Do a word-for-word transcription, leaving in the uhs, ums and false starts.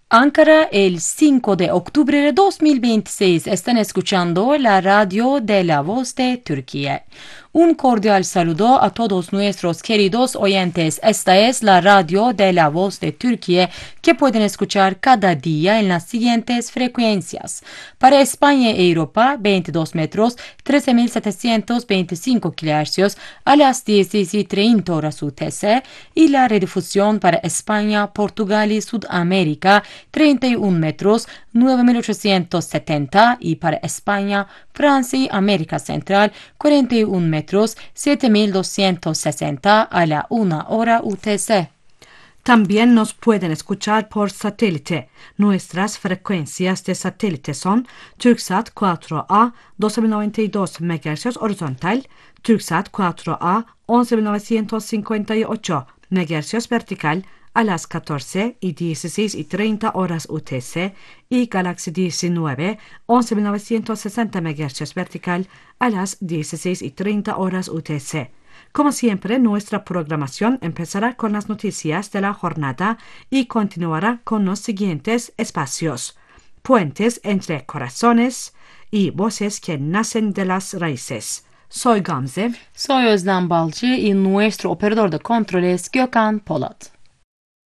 Ankara, el cinco de octubre de dos mil veintiséis. Están escuchando la radio de la voz de Turquía. Un cordial saludo a todos nuestros queridos oyentes. Esta es la radio de la voz de Turquía que pueden escuchar cada día en las siguientes frecuencias. Para España y Europa, veintidós metros, trece mil setecientos veinticinco kilohercios a las dieciséis y treinta horas U T C, y la redifusión para España, Portugal y Sudamérica, treinta y un metros, nueve mil ochocientos setenta, y para España, Francia y América Central, cuarenta y un metros, siete mil doscientos sesenta a la una hora U T C. También nos pueden escuchar por satélite. Nuestras frecuencias de satélite son Turksat cuatro A doce mil noventa y dos megahercios horizontal, Turksat cuatro A once mil novecientos cincuenta y ocho megahercios vertical a las catorce y dieciséis y treinta horas U T C, y Galaxy diecinueve once mil novecientos sesenta megahercios vertical a las dieciséis y treinta horas U T C. Como siempre, nuestra programación empezará con las noticias de la jornada y continuará con los siguientes espacios: Puentes entre corazones y voces que nacen de las raíces. Soy Gamze. Soy Özlem Balcı y nuestro operador de controles Gökhan Polat.